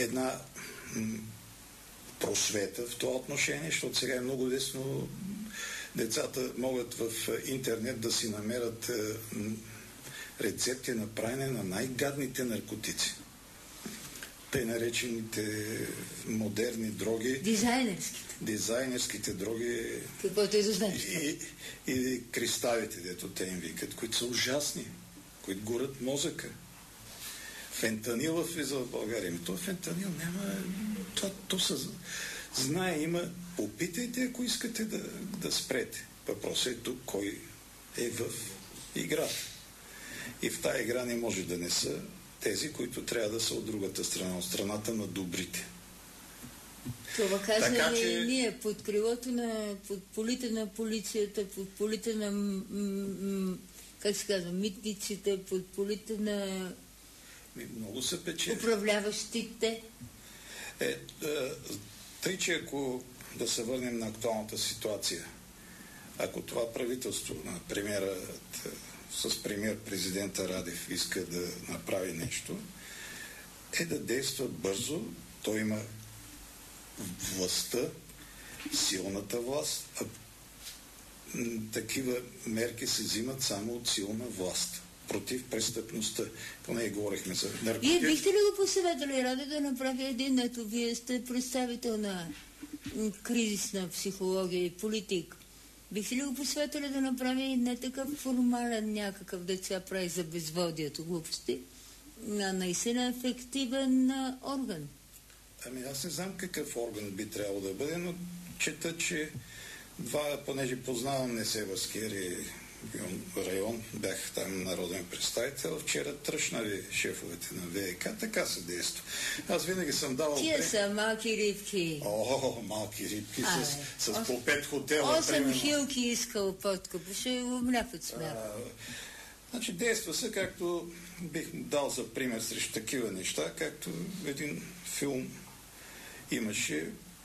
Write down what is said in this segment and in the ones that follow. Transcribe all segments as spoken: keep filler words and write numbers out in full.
една м- просвета в това отношение, защото сега е много лесно децата могат в интернет да си намерят е, м- рецепти на правене на най-гадните наркотици. Тъй наречените модерни дроги. Дизайнерските. Дизайнерските дроги. Каквото и да знаеш. И, и кристалите, дето те им викат, които са ужасни, които горят мозъка. Фентанил влиза в България. То фентанил няма... То, то са... Знае, има... Опитайте, ако искате да, да спрете. Въпросът е тук, кой е в играта. И в тая игра не може да не са тези, които трябва да са от другата страна, от страната на добрите. Това каза така, и че... ние, под крилото на, под полите на полицията, под полите на, м- м- как се казва, митниците, под полите на много са печели. Управляващите. Е, е, тъй, че ако да се върнем на актуалната ситуация, ако това правителство на премиера с премиер президента Радев иска да направи нещо, е да действа бързо. Той има властта, силната власт, а такива мерки се взимат само от силна власт против престъпността. Поне и говорихме за наркотици. Вие бихте ли го посъветвали, Раде, да направи един, ето вие сте представител на кризисна психология и политик. Бихте ли го посъветвали да направи не такъв формален някакъв деца прави за безводието глупости, а наистина ефективен орган? Ами аз не знам какъв орган би трябвало да бъде, но чета, че два, понеже познавам Несебърския район, бях там народен представител, вчера тръщнали шефовете на ВЕК, така се действа. Аз винаги съм давал... Тия са малки рибки. О, малки рибки а, с, с по пет хотела. Осем хилки искал подкуп, ще умляк от смях. Значи действа се, както бих дал за пример срещу такива неща, както един филм имаше.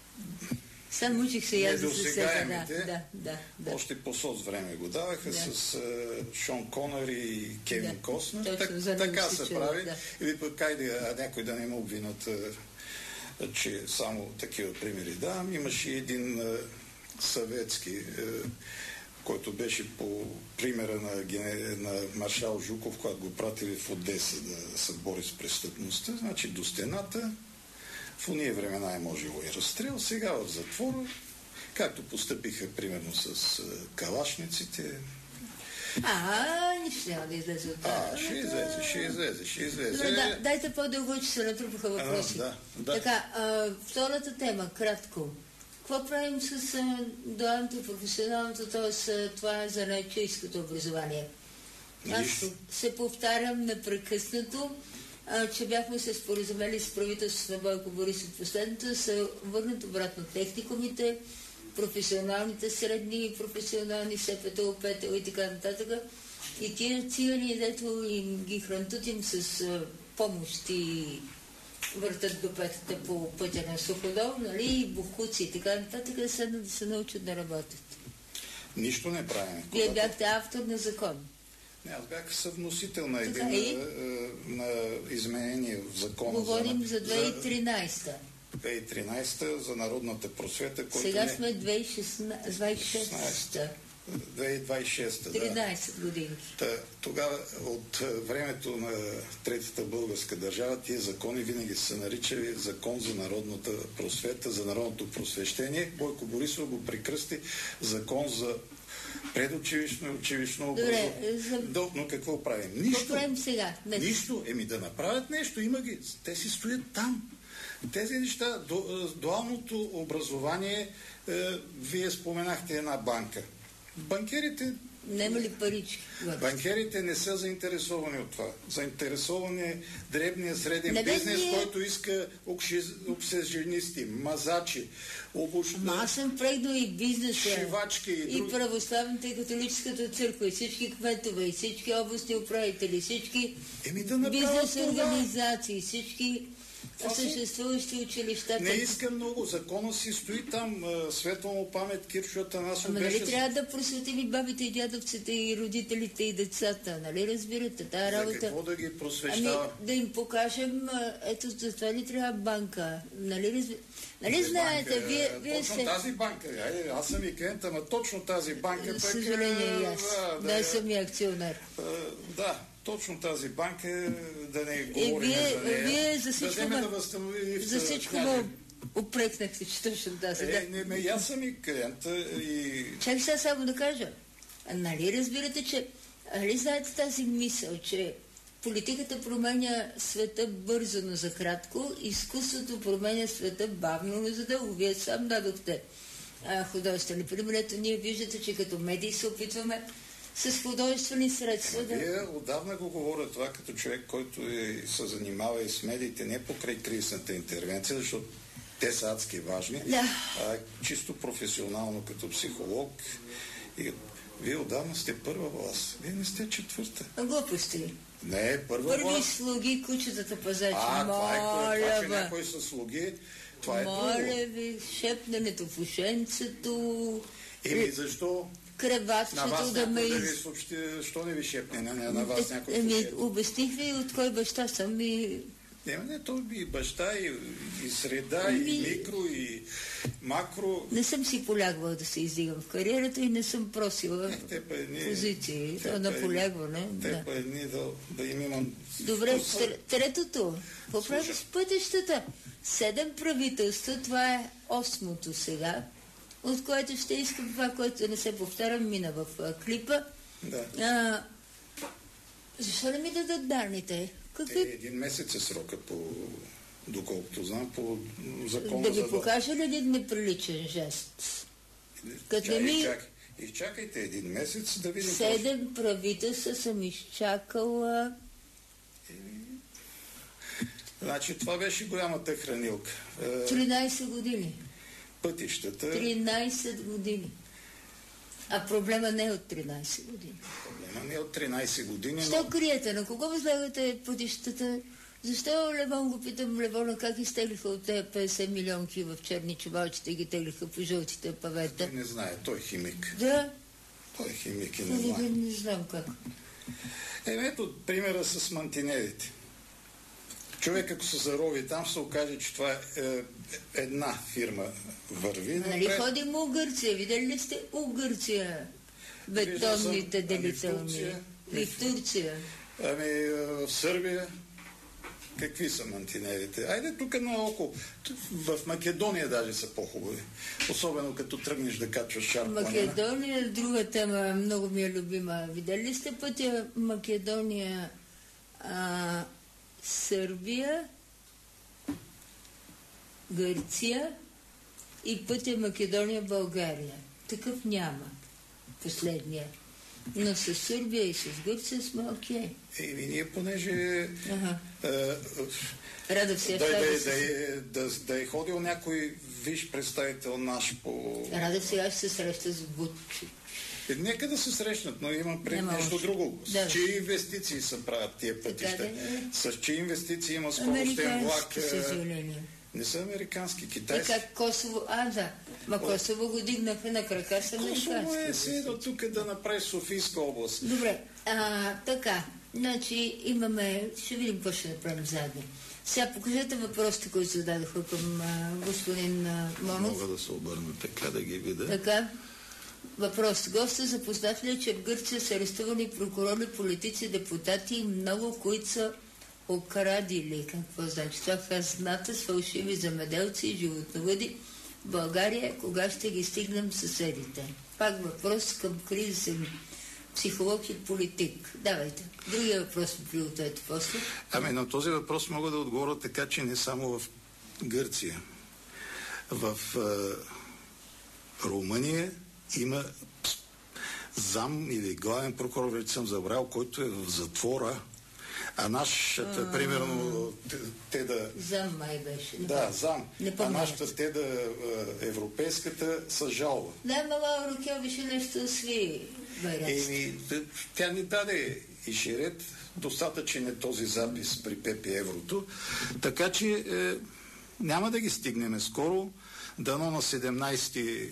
Сам учих се я за недосегаемите, да, да, да, да. Още по соц време го даваха, да. С uh, Шон Конър и Кевин да, Костнер. Так, така се чува, прави. Да. Или пък кайде, а някой да не му обвинат, а, че само такива примери давам. Имаше един а, съветски, а, който беше по примера на, на маршал Жуков, когато го пратили в Одеса да се бори с престъпността. Значи до стената. В уния времена е можело и разстрел, сега в затвора, както постъпиха примерно с калашниците. А, нищо няма да излезе от това. А, ще излезе, ще излезе, ще излезе. Но, да, дайте по-дълго, че се натрупаха въпроси. Да, да. Така, а, втората тема, кратко. Какво правим с а, дуалното професионалното, т.е. това е за най-чийското образование? Аз се повтарям непрекъснато, А, че бяхме се споразумели с правителството на Бойко Борисов последното да се върнат обратно техникумите, професионалните средни, професионални СПТО, ПТО и така нататък. И тия цигани, дето им ги хрантутим с а, помощ и въртат до петата по пътя на Суходол, нали, и бухуци и така нататък, да седнат да се научат да работят. Нищо не правим. Вие бяхте автор на закон. Не, аз бях съвносител на един на, на изменение в закона. Говорим за, за две хиляди и тринадесета. две хиляди и тринадесета за народната просвета. Сега не... сме две хиляди и шестнадесета. две хиляди двадесет и шеста, да. тринадесет години. Та, тогава от времето на Третата българска държава тия закони винаги са се наричали закон за народната просвета, за народното просвещение. Бойко Борисов го прекръсти закон за предучилищно и училищно образование. За... До, но какво правим? Нищо. Какво правим сега? Не. Нищо. Еми да направят нещо. Има ги. Те си стоят там. Тези неща, ду, дуалното образование, е, вие споменахте една банка. Банкерите... Нема ли парички? Банкерите не са заинтересовани от това. Заинтересовани е дребния среден не бизнес, ние... който иска обсеженисти, мазачи, обуш... Ама аз съм прегнал и бизнеса, шивачки, и, и православната и католическата църква, и всички кметове, и всички областни управители, всички Еми да бизнес организации, всички а съществуващи училищата... Не иска много. Закона си стои там. Светла му памет, Кирчо Атанасов Ама беше... нали трябва да просветим и бабите, и дядовците, и родителите, и децата? Нали разбирате тази работа? За какво да ги просвещава? Ами да им покажем, ето за това ли трябва банка? Нали разбирате? Нали знаете, банка, вие, вие точно се... тази банка. Ай, аз съм и клиент, ама точно тази банка... За съжаление и аз. Да, да, да съм и акционер. А, да. Точно тази банка, да не говорим вие, за нея, вие за всичко, да да възстанови за всичко ме упрекнахте, че точно тази. Е, да. не, ме, аз съм и клиент и... Чакай сега само да кажа. Нали разбирате, че... Али знаете тази мисъл, че политиката променя света бързо, но за кратко, изкуството променя света бавно, но за дълго. Вие сам дадохте художествени пример. Ето ние виждате, че като медии се опитваме с художествени средства. Да... Вие отдавна го говоря това като човек, който е, се занимава и с медиите не покрай кризисната интервенция, защото те са адски важни, да. а чисто професионално като психолог. И вие отдавна сте първа власт. Вие не сте четвърта. Глупости. Не, първа Първи власт. Слуги, кучетата пазачи. А, това е това, че бе. някой са слуги. Това е Моля друго. ви, шепненето в ушенцето. Еми защо? Кръватчето да ме... Да ви съобщи, що не ви шепне на, на вас някой Еми, съобщи? обясних ви от кой баща съм и... Не, не, то и баща, и, и среда, и, и микро, и макро. Не съм си полягвала да се издигам в кариерата и не съм просила не, те па едни, позиции те на па полягване. Те да. па едни да, да им имам... Добре, третото. Поправи с пътищата. Седем правителства, това е осмото сега, от което ще искам това, което не се повтарям, мина в а, клипа. Да. А, защо не ми дадат данните? Какви... Е, един месец е срока по, доколкото знам, по закона да ви за... покажа ли един неприличен жест? Като Чай, ми... изчакай, изчакайте един месец да видим... Седем правителства съм изчакала... Значи това беше голямата хранилка. тринайсет години. Пътищата... тринайсет години. А проблема не е от тринайсет години. Проблема не е от тринайсет години, Що но... криете? На кого възлагате пътищата? Защо Левон го питам, Левона, как изтеглиха от тези петдесет милионки в черни чувалчета и ги теглиха по жълтите павета? Той не знае, той е химик. Да. Той е химик и не Не, знае. не, не знам как. Е, ето примера с мантинелите. Човек, ако се зарови там, се окаже, че това е, е една фирма върви. Нали напред. ходим у Гърция? Видели ли сте у Гърция бетонните делителни? И в Турция. Ами в Сърбия какви са мантинелите? Айде тук наоколо. В Македония даже са по-хубави. Особено като тръгнеш да качваш шар планина. Македония е друга тема, много ми е любима. Видели ли сте пътя Македония, а, Сърбия, Гърция и пътя Македония-България? Такъв няма. Последния. Но с Сърбия и с Гърция сме окей. Okay. Еми, ние понеже... Ага. А, Радев си, да, да, да, да, е, да, да е ходил някой виж представител наш по... Радев сега ще се среща с Бутчи. Е, нека да се срещнат, но имам пред Нема нещо още. друго. Да. С чии инвестиции се правят тия пътища? Така, да, с чии инвестиции има скоростен влак? Съжаление. Не са американски, китайски. Така Косово, а да, ма Косово го дигнаха на крака с американски. Косово е седо тук да направи Софийска област. Добре, а, така, значи имаме, ще видим какво ще направим заедно. Сега покажете въпросите, които зададоха към а, господин а, Монов. Мога да се обърна така да ги видя. Така, въпрос. Госта запознат ли, че в Гърция са арестувани прокурори, политици, депутати и много, които са окрадили. Какво значи? Това хазната с фалшиви замеделци и животновъди. В България, кога ще ги стигнем съседите? Пак въпрос към кризисен психолог и политик. Давайте. Другия въпрос ми приотете после. Ами на този въпрос мога да отговоря така, че не само в Гърция. В е, Румъния има зам или главен прокурор, вече съм забрал, който е в затвора. А нашата, а, примерно, те, те да... Зам май беше. Да, зам. А нашата, те да, европейската, са жалва. Да, мала Рукел беше нещо да сви. Еми, тя ни даде и Шерет. Достатъчен е този запис при Пепи Еврото. Така че е, няма да ги стигнем скоро. Дано на седемнайсети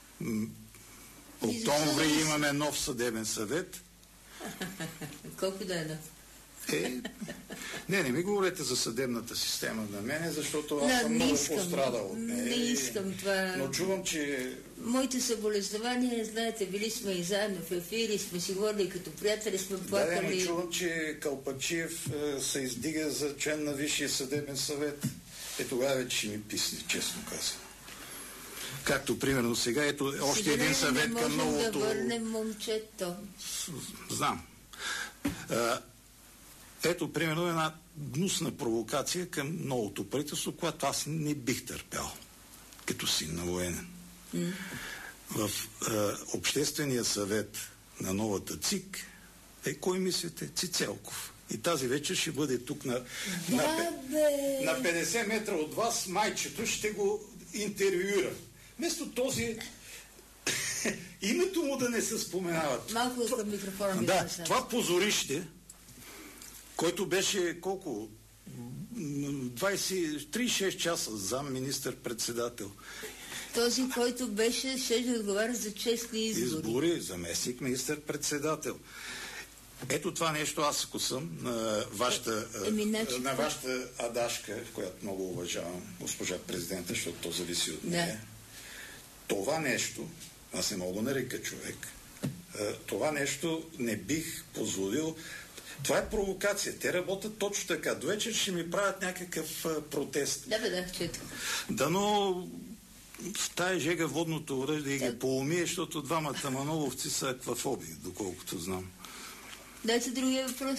октомври имаме нов съдебен съвет. Колко да е нов? Е, не, не ми говорете за съдебната система на мене, защото аз не, съм не много искам, пострадал от нея. Не искам това. Но чувам, че... Моите съболезнования, знаете, били сме и заедно в ефири, сме си говорили като приятели, сме плакали. Да, но чувам, че Калпачиев е, се издига за член на Висшия съдебен съвет. Е, тогава вече ще ми писне, честно казвам. Както примерно сега, ето още сега един съвет към новото... Не можем да върнем момчето. Знам. А, ето, примерно, една гнусна провокация към новото правителство, която аз не бих търпял, като син на военен. Mm. В а, Обществения съвет на новата ЦИК, е, кой мислите? Цицелков. И тази вечер ще бъде тук на, да, на, бе. на петдесет метра от вас, майчето ще го интервюира. Вместо този името му да не се споменават. Малко към микрофона ми да, това, това позорище, който беше колко? двайсет, трийсет и шест часа зам министър-председател. Този, който беше, ще да отговаря за честни избори. Избори, заместник министър-председател. Ето това нещо, аз ако съм на вашата, Еми, значи, на вашата адашка, която много уважавам, госпожа президента, защото то зависи от нея. Да. Това нещо, аз не мога да нарека човек, това нещо не бих позволил. Това е провокация. Те работят точно така. До вечер ще ми правят някакъв протест. Да, бе, да, чето. Дано в тая жега водното оръжие да ги поумие, защото двамата маноловци са аквафоби, доколкото знам. Дайте другия въпрос.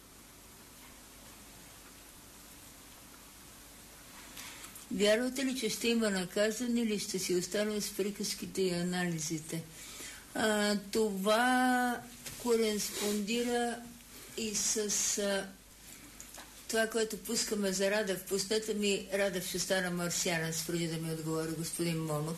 Вярвате ли, че ще има наказан или ще си остане с приказките и анализите? А, това кореспондира и с а, това, което пускаме за Радев. Пуснете ми Радев ще стана марсианец, преди да ми отговори господин Монов.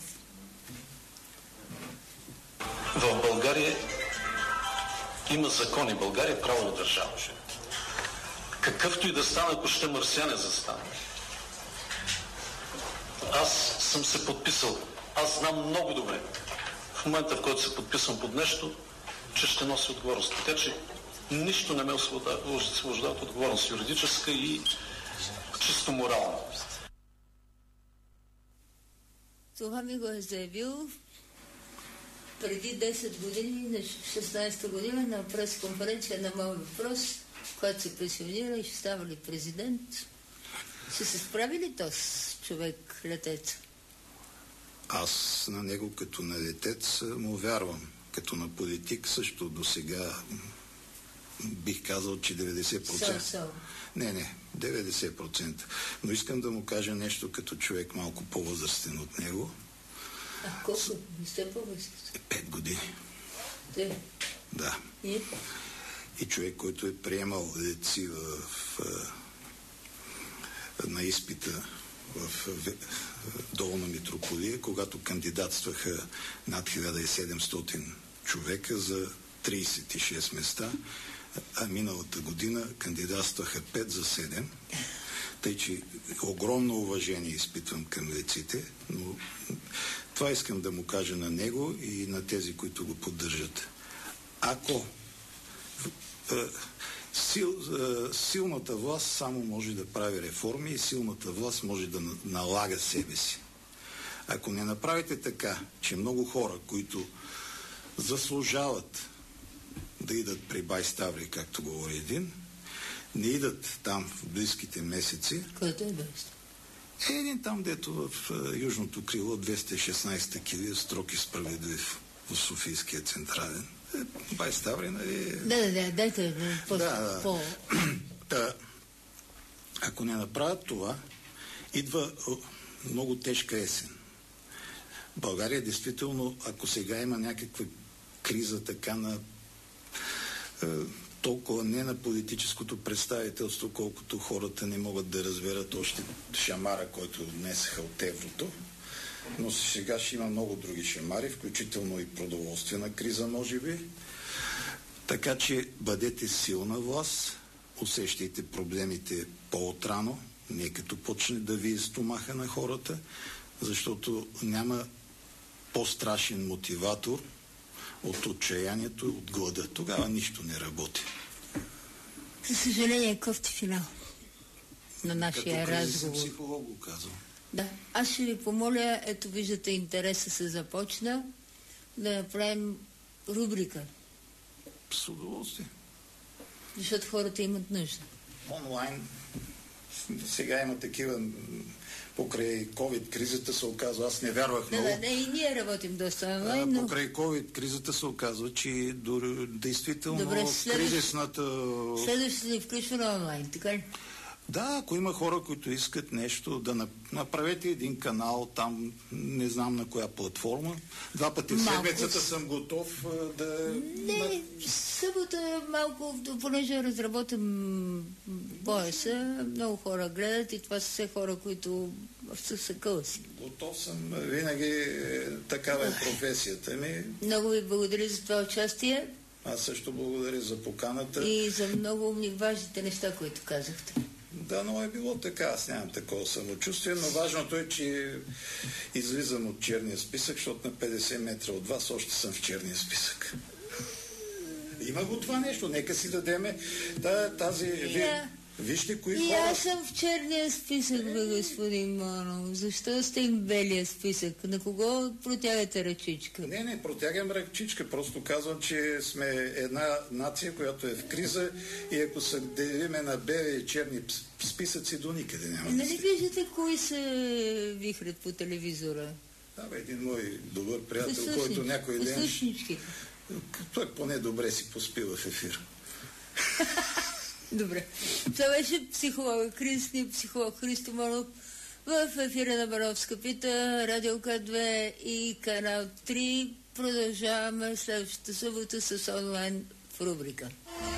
В България има закони. България е правова държава. Какъвто и да стане, ако ще марсианец да стане. Аз съм се подписал. Аз знам много добре. В момента, в който се подписвам под нещо, че ще нося отговорност. Така че нищо не ме освобождава от отговорност юридическа и чисто морална. Това ми го е заявил преди десет години, на шестнайсета година, на пресконференция на моят въпрос, който се пенсионира и ще става ли президент. Ще се справи ли този човек, летец? Аз на него като на летец му вярвам. Като на политик също до сега бих казал, че деветдесет процента. So, so. Не, не, деветдесет процента. Но искам да му кажа нещо като човек малко по-възрастен от него. А колко? Не сте по-възрастен? Пет години. Те? Да. И? И човек, който е приемал летци в, в, на изпита в, в, в Долна Митрополия, когато кандидатстваха над хиляда и седемстотин човека за трийсет и шест места, а миналата година кандидатстваха пет за седем. Тъй, че огромно уважение изпитвам към летците, но това искам да му кажа на него и на тези, които го поддържат. Ако сил, силната власт само може да прави реформи и силната власт може да налага себе си. Ако не направите така, че много хора, които заслужават да идат при Бай Ставри, както говори един, не идат там в близките месеци. Който е Бай? Е един там, дето в uh, южното крило двеста и шестнайсета килия, строг и справедлив в Софийския централен. Е, Бай Ставри, нали? Да, да, да, дайте по... Да, да. по... Та, ако не направят това, идва много тежка есен. България действително, ако сега има някаква криза така на е, толкова не на политическото представителство, колкото хората не могат да разберат още шамара, който отнесаха от еврото. Но сега ще има много други шамари, включително и продоволствена криза, може би. Така че бъдете силна власт, усещайте проблемите по-отрано, не като почне да вие стомаха на хората, защото няма по-страшен мотиватор от отчаянието, от глада. Тогава нищо не работи. За съжаление, кофти финал на нашия като разговор. Като психолог го казвам. Да, аз ще ви помоля, ето виждате, интереса се започна, да направим рубрика. С удоволствие. Защото хората имат нужда. Онлайн. Сега има такива, покрай COVID-кризата се оказва, аз не вярвах да, много. Да, да, и ние работим доста онлайн, но... Покрай COVID-кризата се оказва, че дори, действително Добре, следващ... кризисната... Следващото ни включва на онлайн, така ли? Да, ако има хора, които искат нещо, да направете един канал там, не знам на коя платформа. Два пъти в седмицата съм готов да... Не, събота малко, понеже разработам пояса, много хора гледат и това са все хора, които са съкълси. Готов съм, винаги такава е професията ми. Много ви благодаря за това участие. Аз също благодаря за поканата. И за много важните неща, които казахте. Да, но е било така. Аз нямам такова самочувствие, но важното е, че излизам от черния списък, защото на петдесет метра от вас още съм в черния списък. Има го това нещо. Нека си дадеме тази... Yeah. Вижте кои и хора... И аз съм в черния списък, бе, господин Монов. Защо сте в белия списък? На кого протягате ръчичка? Не, не, протягам ръчичка. Просто казвам, че сме една нация, която е в криза и ако се делиме на бели и черни списъци, до никъде няма. Нали виждате кои се вихрят по телевизора? Да, бе, един мой добър приятел, Послушни... който някой ден... Послушнички. Той поне добре си поспива в ефир. Добре. Това беше психолога, кризисния психолог Христо Монов в ефира на Беновска пита, Радио К две и Канал три. Продължаваме следващата събота с онлайн в рубрика.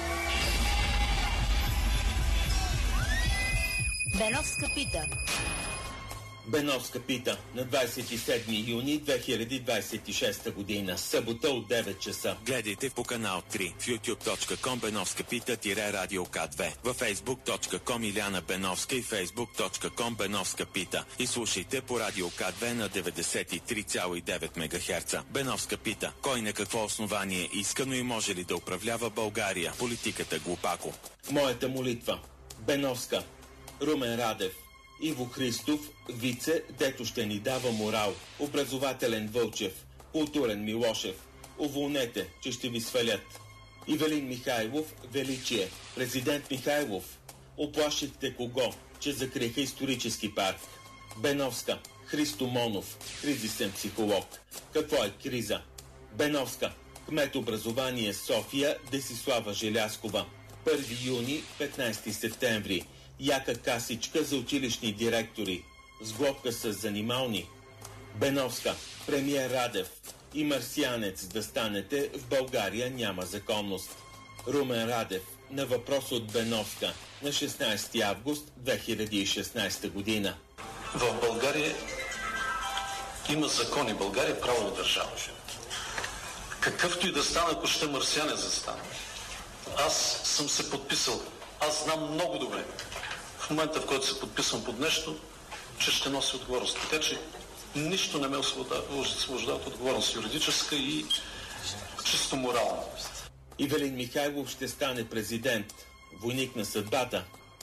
Беновска пита. Беновска пита на двадесет и седми юни две хиляди двадесет и шеста година, събота от девет часа. Гледайте по канал три, в ютуб точка ком Беновска пита Радио К две, във фейсбук точка ком Иляна Беновска и фейсбук точка ком Беновска пита. И слушайте по Радио К две на деветдесет и три цяло и девет мегахерца. Беновска пита. Кой на какво основание искано и може ли да управлява България? Политиката глупако. Моята молитва. Беновска. Румен Радев. Иво Христов, вице, дето ще ни дава морал. Образователен Вълчев. Културен Милошев. Уволнете, че ще ви свалят. Ивелин Михайлов, величие. Президент Михайлов. Оплашихте кого? Че закриха исторически парк. Беновска. Христо Монов. Кризисен психолог. Какво е криза? Беновска. Кмет образование София Десислава Желяскова. първи юни, петнадесети септември. Яка касичка за училищни директори. Сглобка с занимални. Беновска. Премиер Радев. И марсианец да станете, в България няма законност. Румен Радев. На въпрос от Беновска. На шестнадесети август две хиляди и шестнадесета година. В България има закони. България е правова държава. Какъвто и да стане, ако ще марсианец да стане. Аз съм се подписал. Аз знам много добре. В момента, в който се подписвам под нещо, че ще носи отговорност. Така че нищо не ме освобождава от отговорност юридическа и чисто морална. Ивелин Михайлов ще стане президент. Войник на съдбата.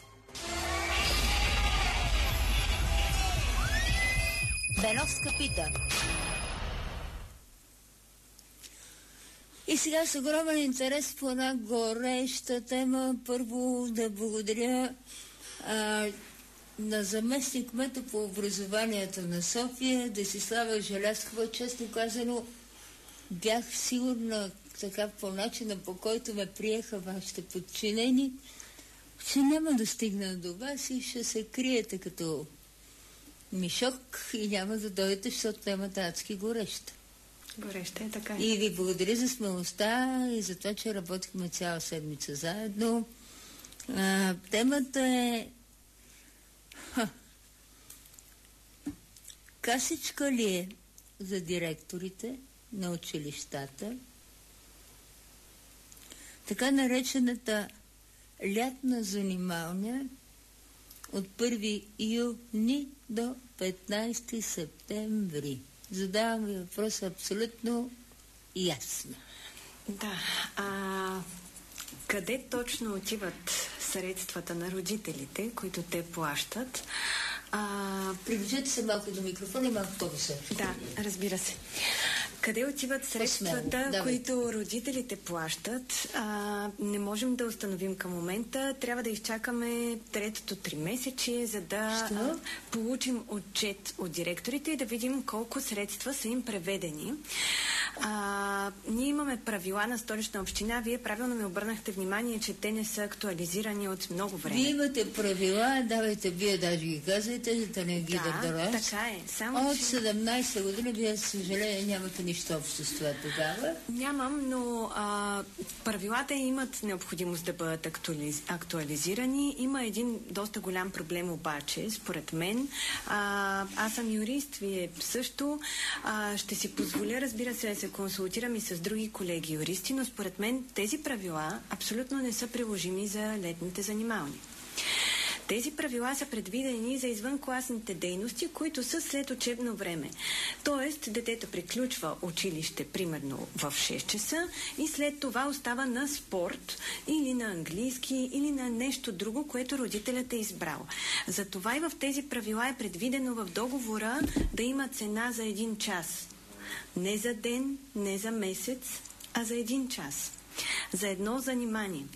Беновска пита. И сега с огромен интерес по една гореща тема. Първо да благодаря а, на заместник кмета по образованието на София, Десислава Желяскова. Честно казано, бях сигурна така по начина, по който ме приеха вашите подчинени, че няма да стигна до вас и ще се криете като мишок и няма да дойдете, защото темата е адски гореща. Гореща е така. И ви благодаря за смелостта и за това, че работихме цяла седмица заедно. А, темата е Ха. Касичка ли е за директорите на училищата така наречената лятна занималня от първи юни до петнайсети септември. Задавам ви въпрос абсолютно ясно. Да. А къде точно отиват средствата на родителите, които те плащат? А... Приближете се малко до микрофона и малко по-високо. Да, разбира се. Къде отиват средствата, които родителите плащат? А, не можем да установим към момента. Трябва да изчакаме третото тримесечие, за да а, получим отчет от директорите и да видим колко средства са им преведени. А, ние имаме правила на Столична община. Вие правилно ми обърнахте внимание, че те не са актуализирани от много време. Вие имате правила, давайте вие даже ги казвайте, за да не ги да, дадат. Така е. Само, от че... седемнайсета година вие, съжаление, нямате нищо общо с това тогава. Нямам, но а, правилата имат необходимост да бъдат актуализ... актуализирани. Има един доста голям проблем обаче, според мен. А, аз съм юрист, вие също. А, ще си позволя, разбира се, да се консултирам и с други колеги юристи, но според мен тези правила абсолютно не са приложими за летните занимални. Тези правила са предвидени за извънкласните дейности, които са след учебно време. Тоест, детето приключва училище примерно в шест часа и след това остава на спорт или на английски или на нещо друго, което родителят е избрал. Затова и в тези правила е предвидено в договора да има цена за един час. Не за ден, не за месец, а за един час. За едно занимание.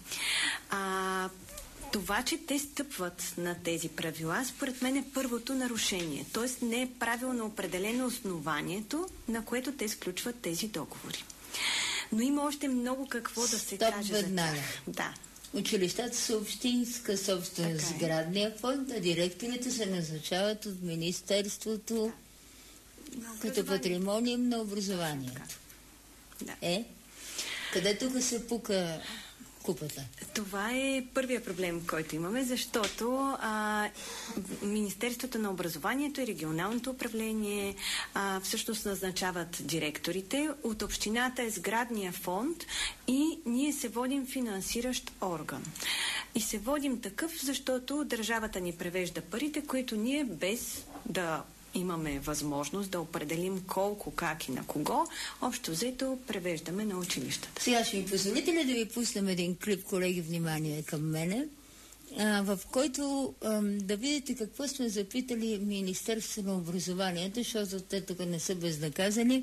А... Това, че те стъпват на тези правила, според мен е първото нарушение. Тоест не е правилно определено основанието, на което те сключват тези договори. Но има още много какво да се Стоп каже веднага. за тях. Да. Училищата са общинска собственост, така е. Сградния фонд, а директорите се назначават от Министерството да. като патримониум на образованието. Да. Е? Къде тук се пука купата? Това е първият проблем, който имаме, защото а, Министерството на образованието и регионалното управление а, всъщност назначават директорите. От общината е сградния фонд и ние се водим финансиращ орган. И се водим такъв, защото държавата ни превежда парите, които ние без да имаме възможност да определим колко, как и на кого, общо взето превеждаме на училищата. Сега ще ми позволите ли да ви пуснем един клип, колеги, внимание към мене, а, в който а, да видите какво сме запитали Министерството на образованието, защото те тук не са безнаказани.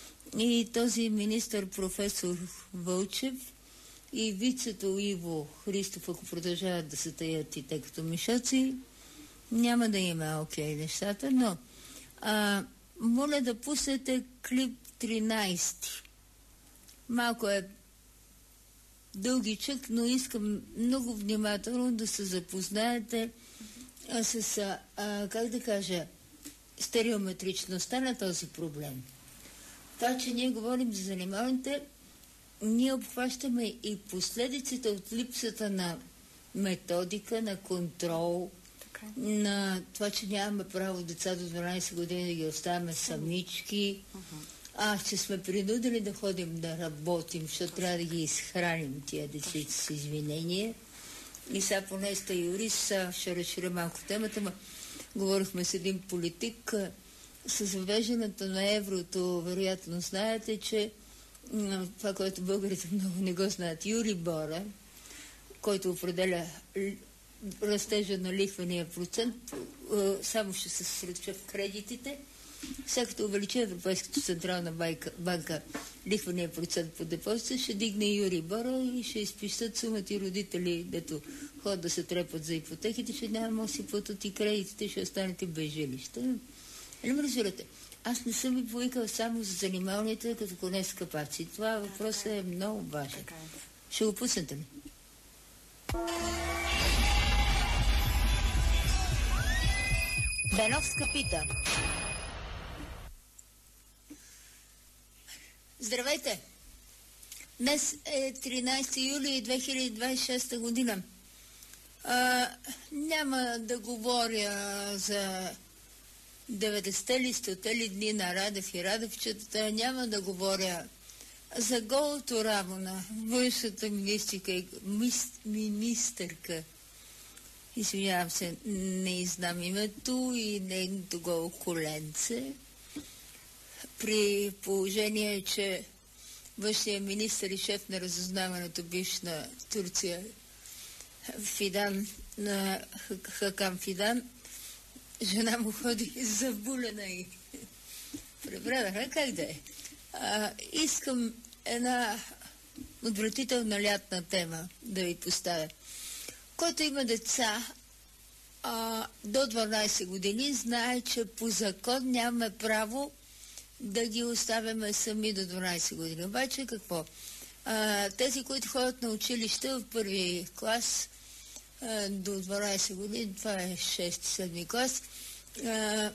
И този министър професор Вълчев и вицето Иво Христов, ако продължават да се таят и те като мишоци, няма да има окей нещата, но а, моля да пуснете клип тринайсети. Малко е дългичък, но искам много внимателно да се запознаете а, с, а, как да кажа, стереометричността на този проблем. Това, че ние говорим за занимаването, ние обхващаме и последиците от липсата на методика, на контрол, на това, че нямаме право деца до дванайсет години да ги оставяме самички, uh-huh. а че сме принудени да ходим да работим, защото трябва да ги изхраним тия децици с извинение. И сега поне сте юрист, ще разширя малко темата, но говорихме с един политик, с въвеждането на еврото, вероятно знаете, че това, което българите много не го знаят, Юрибора, който определя растежа на лихвения процент, само ще се съсредоточа в кредитите. Сега като увеличи Европейската централна банка, банка лихвения процент по депозита, ще дигне Юрибора и ще изпишат сумати родители, дето ходят да се трепат за ипотеките, ще няма да си платят и кредитите, ще останете без жилища. Нали ме разбирате? Аз не съм ви повикал само за занималните като коне с капаци. Това въпрос е много важен. Ще го пуснете ли? Беновска пита. Здравейте! Днес е тринайсети юли две хиляди двайсет и шеста година. А, няма да говоря за деветдесетте ли, стоте ли дни на Радев и Радевчетата, няма да говоря за голото рамо на външната министрика, министърка, извинявам се, не знам името, и нейното голо коленце, при положение, че външният министър и шеф на разузнаването бивш на Турция Фидан, на Хакан Фидан, жена му ходи забулена и пребрадаха, как да е. А, искам една отвратителна лятна тема да ви поставя. Който има деца а, до дванайсет години, знае, че по закон нямаме право да ги оставяме сами до дванайсет години. Обаче какво? А, тези, които ходят на училище в първи клас а, до дванайсет години, това е шести-седми клас, а,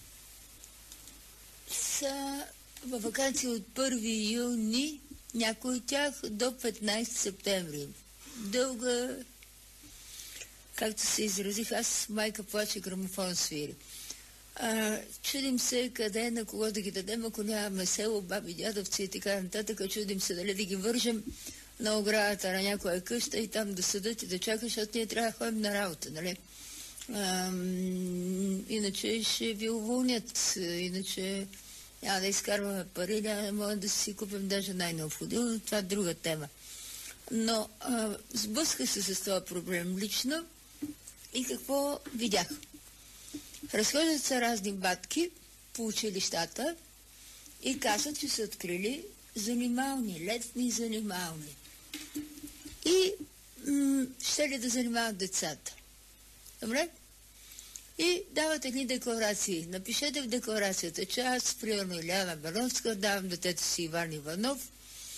са във ваканция от първи юни, някои от тях до петнайсети септември. Дълга, както се изразих, аз майка плаче, грамофон свири. А, чудим се къде, на кого да ги дадем, ако нямаме село, баби, дядовци и така нататък. Чудим се дали да ги вържем на оградата на някоя къща и там да седат и да чакат, защото ние трябва да ходим на работа, нали? А, иначе ще ви уволнят, иначе няма да изкарваме пари, няма да можем да си купим даже най-необходимо. Това е друга тема. Но а, сблъсках се с това проблем лично и какво видях? Разхождат се разни батки по училищата и казват, че са открили занимални, летни занимални. И м- ще ли да занимават децата? Добре? И дават едни декларации. Напишете в декларацията, че аз, примерно Иляна Бановска, давам детето си Иван Иванов.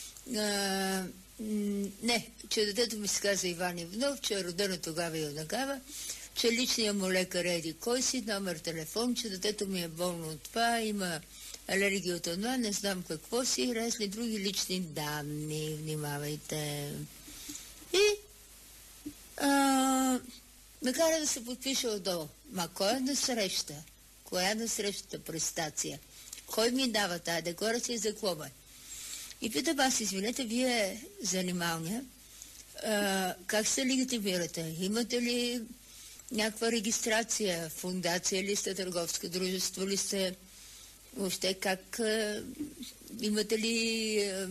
А, не, че детето ми се казва Иван Иванов, че е родено тогава и однакава, че личният му лекар е еди кой си, номер телефон, че детето ми е болно от това, има алергия от това, не знам какво си, разни други лични данни, внимавайте. И а, накара да се подпише отдолу. Ма кой е на среща? Коя е на срещата престация? Кой ми дава тази декларация за клоба? И питам аз, извинете, вие занималния, а, как се легитимирате? Имате ли някаква регистрация, фундация ли сте, търговско дружество ли сте, въобще как, а, имате ли а,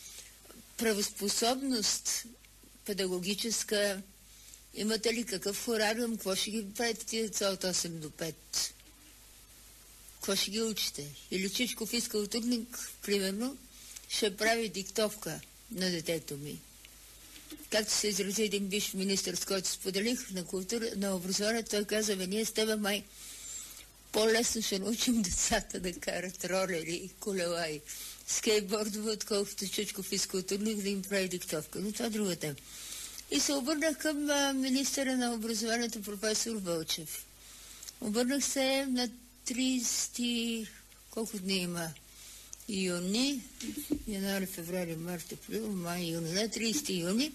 правоспособност педагогическа, имате ли какъв хорариум, какво ще ги правите тия деца от осем до пет? Какво ще ги учите? Или Чичков физкултурник, примерно, ще прави диктовка на детето ми. Както се изрази един бивш министър, с който споделих на култура, на образование, той каза, бе, ние с тебе май по-лесно ще научим децата да карат ролери, колела и скейтбордове, отколкото Чичков физкултурник да им прави диктовка. Но това е друга тема. И се обърнах към а, министъра на образованието професор Вълчев. Обърнах се на трийсети, колко дни има? Юни, януари, феврари, март, април, май, юни, на трийсети юни.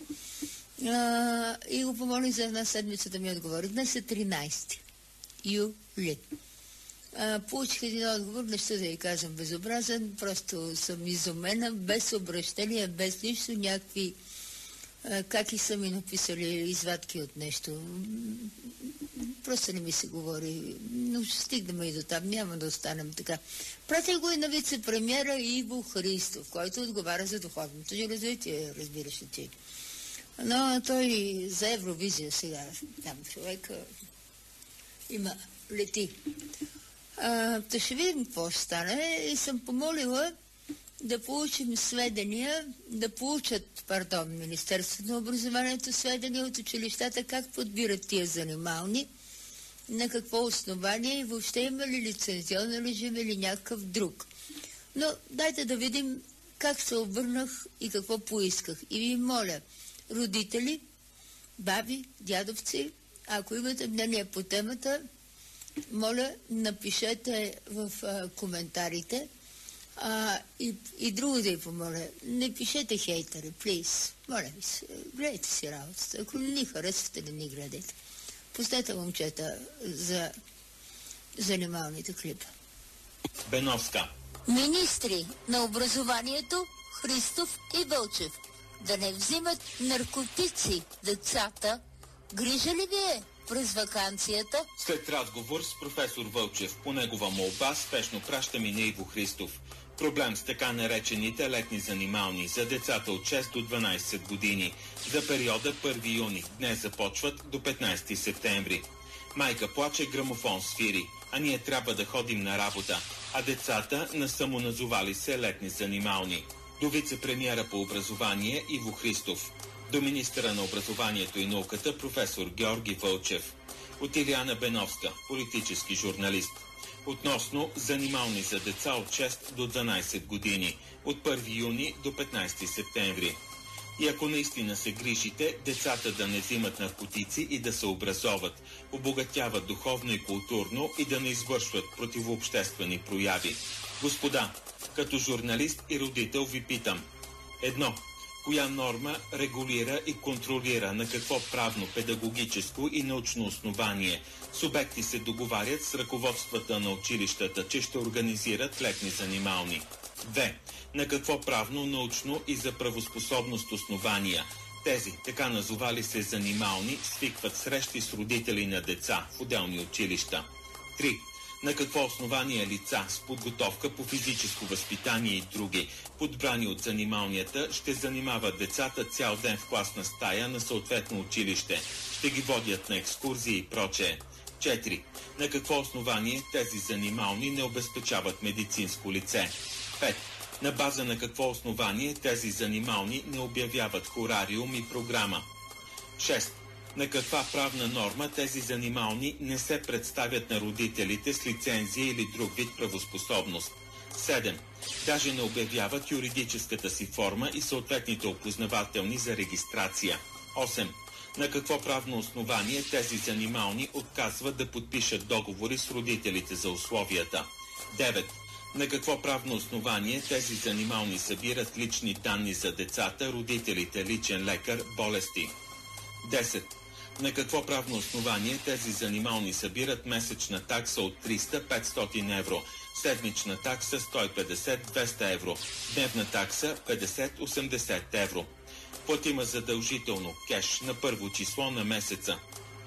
А, и го помолих за една седмица да ми отговори. Днес е тринайсети юли. А, получих един отговор, не ще да ви казвам безобразен, просто съм изумена, без обращение, без нищо, някакви как и са ми написали извадки от нещо. Просто не ми се говори. Но ще стигнем и до там. Няма да останем така. Пратих го и на вице-премьера Иво Христов, който отговаря за духовното ни развитие, разбираш ли ти. Но той за Евровизия сега, там човек има, лети. А, та ще видим какво ще стане. И съм помолила да получим сведения, да получат, пардон, Министерството на образованието сведения от училищата, как подбират тия занимални, на какво основание и въобще има ли лицензионен режим или някакъв друг. Но дайте да видим как се обърнах и какво поисках. И ви моля, родители, баби, дядовци, ако имате мнение по темата, моля, напишете в а, коментарите. А, и, и друго да ви помоля, не пишете хейтери, плиз. Моля ви се, гледайте си работата. Ако не ни харесвате, не ни гледайте. Пуснете момчета за занималните клипа. Беновска. Министри на образованието Христов и Вълчев. Да не взимат наркотици децата. Грижа ли ви е през ваканцията? След разговор с професор Вълчев по негова молба спешно пращаме на Иво Христов. Проблем с така наречените летни занимални за децата от шест до дванайсет години. За периода първи юни, днес започват до петнайсети септември. Майка плаче, грамофон свири, а ние трябва да ходим на работа, а децата не самоназовали се летни занимални. До вице-премиера по образование Иво Христов. До министъра на образованието и науката професор Георги Вълчев. От Илияна Беновска, политически журналист. Относно занимални за деца от шест до дванайсет години, от първи юни до петнайсети септември. И ако наистина се грижите, децата да не взимат наркотици и да се образоват, обогатяват духовно и културно и да не извършват противообществени прояви. Господа, като журналист и родител ви питам. Едно. Коя норма регулира и контролира на какво правно, педагогическо и научно основание субекти се договарят с ръководствата на училищата, че ще организират летни занимални? Две. На какво правно, научно и за правоспособност основания тези, така назовали се занимални, свикват срещи с родители на деца в отделни училища? Три. На какво основание лица с подготовка по физическо възпитание и други, подбрани от занималнията, ще занимават децата цял ден в класна стая на съответно училище, ще ги водят на екскурзии и прочее? Четири. На какво основание тези занимални не обезпечават медицинско лице? Пет. На база на какво основание тези занимални не обявяват хорариум и програма? Шест. На каква правна норма тези занимални не се представят на родителите с лицензия или друг вид правоспособност? седем. Даже не обявяват юридическата си форма и съответните опознавателни за регистрация. осем. На какво правно основание тези занимални отказват да подпишат договори с родителите за условията? девет. На какво правно основание тези занимални събират лични данни за децата, родителите, личен лекар, болести? десет. На какво правно основание тези занимални събират месечна такса от триста до петстотин евро, седмична такса сто и петдесет до двеста евро, дневна такса петдесет до осемдесет евро? Платима задължително кеш на първо число на месеца.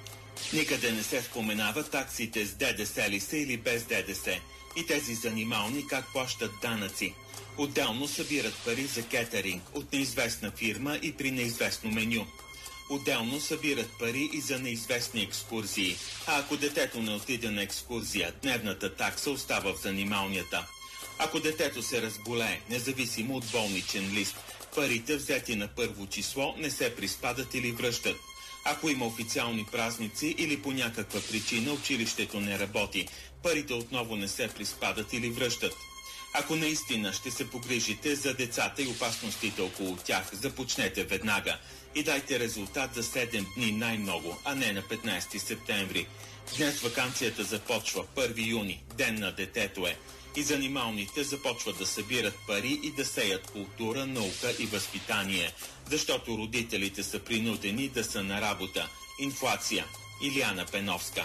Никъде не се споменава таксите с ДДС ли са или без ДДС и тези занимални как плащат данъци. Отделно събират пари за кетеринг от неизвестна фирма и при неизвестно меню. Отделно събират пари и за неизвестни екскурзии. А ако детето не отиде на екскурзия, дневната такса остава в занималнията. Ако детето се разболее, независимо от болничен лист, парите, взети на първо число, не се приспадат или връщат. Ако има официални празници или по някаква причина училището не работи, парите отново не се приспадат или връщат. Ако наистина ще се погрижите за децата и опасностите около тях, започнете веднага и дайте резултат за седем дни най-много, а не на петнайсети септември. Днес ваканцията започва, първи юни, ден на детето е. И занималните започват да събират пари и да сеят култура, наука и възпитание, защото родителите са принудени да са на работа. Инфлация. Илияна Беновска.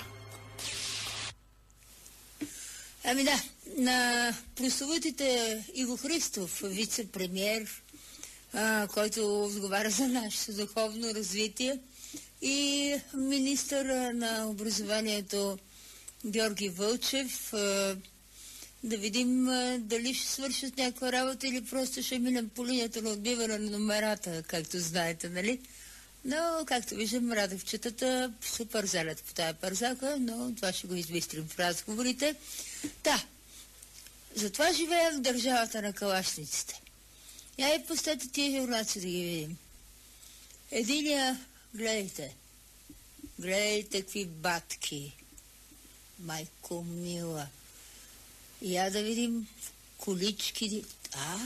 Ами да, на прословутите Иво Христов, вице-премиер, а, който отговаря за нашето духовно развитие, и министър на образованието Георги Вълчев, а, да видим а, дали ще свършат някаква работа или просто ще минем по линията на отбиване на номерата, както знаете, нали? Но, както виждам, радовчетата се пързалят по тая пързака, но това ще го избистрим в разговорите. Да, затова живеем в държавата на калашниците. Я и пустете тия журнаци да ги видим. Единия, гледайте, гледайте какви батки, майко мила. Я да видим колички, а,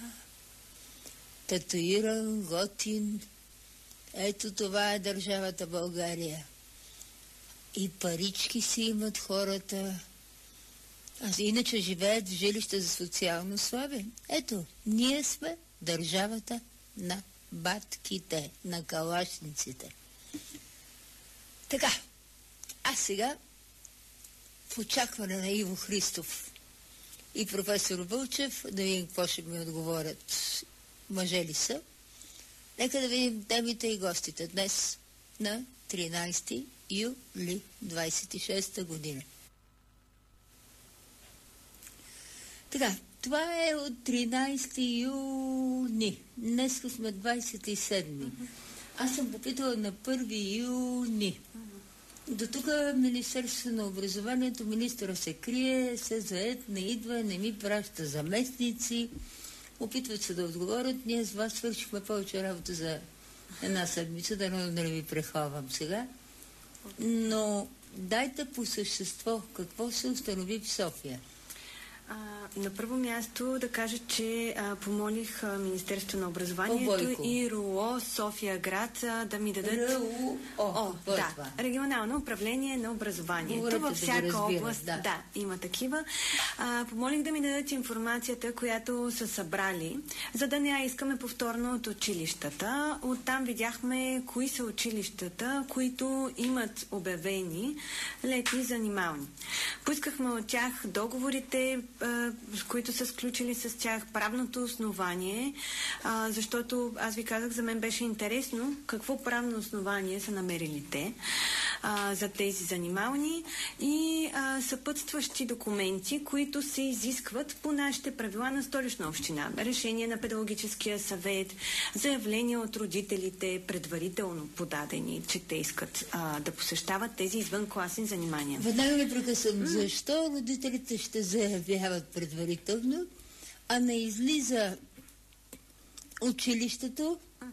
татуиран, готин. Ето това е държавата България. И парички си имат хората. А иначе живеят в жилища за социално слаби. Ето, ние сме държавата на батките, на калашниците. Така, а сега в очакване на Иво Христов и професор Вълчев да видим какво ще ми отговорят мъже ли са? Нека да видим темите и гостите днес на тринайсети юли двайсет и шеста година. Така, това е от тринайсети юни. Днес сме двайсет и седми. Аз съм попитала на първи юни. До тук Министерството на образованието, министъра се крие, се заед, не идва, не ми праща заместници. Опитват се да отговорят. Ние с вас свършихме повече работа за една седмица, да не ви преховам сега. Но дайте по същество какво се установи в София. А, на първо място да кажа, че а, помолих а, Министерството на образованието и РУО София град а, да ми дадат РУО, О, да, регионално управление на образованието. Говорите във всяка да разбира, област да. да, има такива. А, помолих да ми дадат информацията, която са събрали, за да не я искаме повторно от училищата. Оттам видяхме кои са училищата, които имат обявени летни занимални. Поискахме от тях договорите, с които са сключили с тях, правното основание, а, защото аз ви казах, за мен беше интересно какво правно основание са намерили те а, за тези занимални и а, съпътстващи документи, които се изискват по нашите правила на Столична община. Решение на педагогическия съвет, заявления от родителите, предварително подадени, че те искат а, да посещават тези извънкласни занимания. Веднага ви прекъсвам. М- Защо родителите ще заявяват предварително, а не излиза училището uh-huh.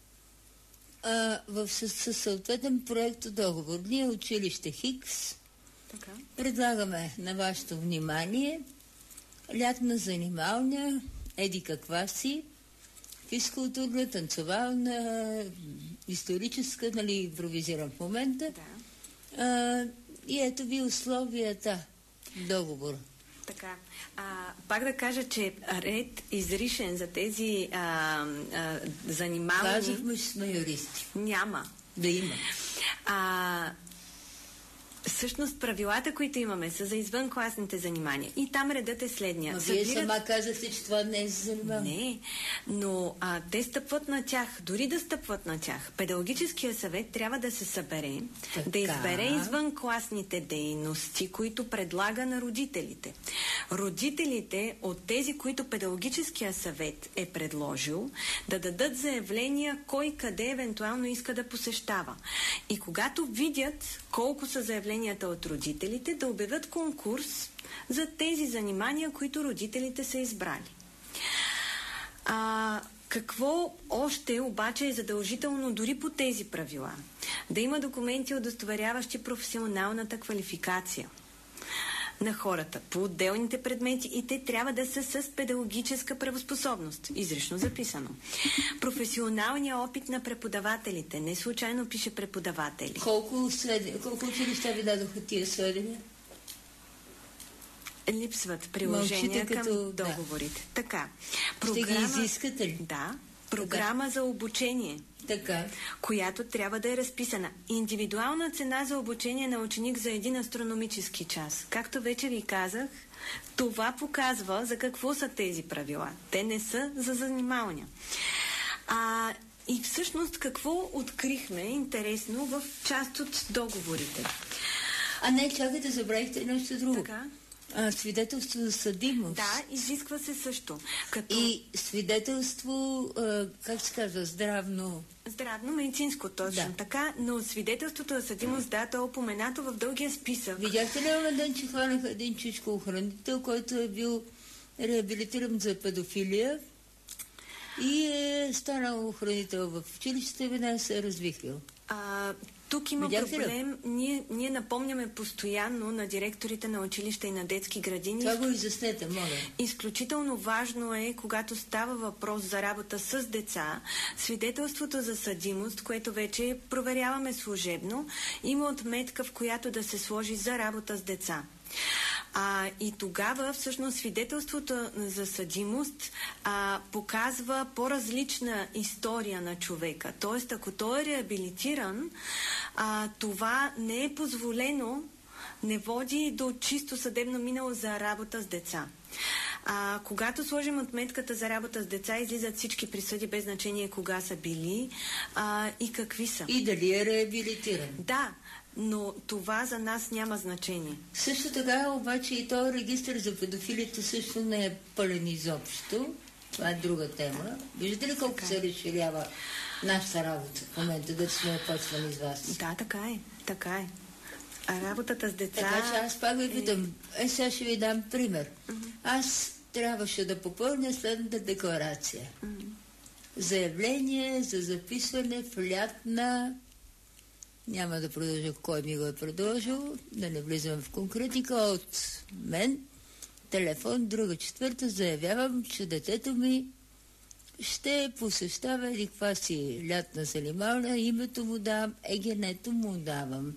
а, в със съответен проект договор? Ние училище Хикс okay. предлагаме на вашето внимание лятна занималня, еди каква си, физкултурна, танцовална, историческа, нали, импровизирам в момента. Да. А, и ето ви условията договор. Така. А, пак да кажа, че ред изришен за тези а, а, занимални... Казахме, че сме юристи. Няма. Да има. А, всъщност правилата, които имаме, са за извънкласните занимания. И там редът е следния. Но вие Събират... сама казахте, че това не е за занимание. Не, но а, те стъпват на тях. Дори да стъпват на тях, педагогическия съвет трябва да се събере, така. Да избере извънкласните дейности, които предлага на родителите. Родителите от тези, които педагогическия съвет е предложил, да дадат заявления кой къде евентуално иска да посещава. И когато видят колко са заявленията от родителите, да обявят конкурс за тези занимания, които родителите са избрали. А, какво още обаче е задължително дори по тези правила? Да има документи, удостоверяващи професионалната квалификация на хората по отделните предмети и те трябва да са с педагогическа правоспособност. Изрично записано. Професионалният опит на преподавателите. Не случайно пише преподаватели. Колко, сведения, колко училища ви дадоха тия сведения? Липсват приложения към като... договорите. Да. Така. Програма... Ще ги изискате ли? Да. Програма така. За обучение. Така. Която трябва да е разписана. Индивидуална цена за обучение на ученик за един астрономически час. Както вече ви казах, това показва за какво са тези правила. Те не са за занималния. А, и всъщност какво открихме интересно в част от договорите? А не, чакайте, забравихте нещо друго. Така. А, свидетелство за съдимост. Да, изисква се също. Като... И свидетелство, а, как се казва, здравно... Здравно, медицинско, точно да. Така, но свидетелството за съдимост, да, то е упоменато в дългия списък. Видяхте ли на ден, че хванаха един чичко охранител, който е бил реабилитиран за педофилия и е станал охранител в училището и веднага се е развихрил? А, тук има Видяхте проблем. Ние, ние напомняме постоянно на директорите на училища и на детски градини. Това го изяснете, моля. Изключително важно е, когато става въпрос за работа с деца, свидетелството за съдимост, което вече проверяваме служебно, има отметка, в която да се сложи за работа с деца. А, и тогава всъщност свидетелството за съдимост а, показва по-различна история на човека. Тоест, ако той е реабилитиран, а, това не е позволено, не води до чисто съдебно минало за работа с деца. А, когато сложим отметката за работа с деца, излизат всички присъди без значение кога са били а, и какви са. И дали е реабилитиран. Да, но това за нас няма значение. Също така, обаче, и този регистър за педофилите също не е пълен изобщо. Това е друга тема. Виждате ли колко така се разширява нашата работа в момента, да сме опътствани с вас? Да, така е. Така е. А работата с деца... Така че аз пак ви питам. Е, сега ще ви дам пример. Uh-huh. Аз трябваше да попълня следната декларация. Uh-huh. Заявление за записване в лятна... Няма да продължа кой ми го е предложил, да не влизам в конкретика, от мен. Телефон, друга четвърта, заявявам, че детето ми ще посещава еди каква си лятна занимална, името му давам, егенето му давам.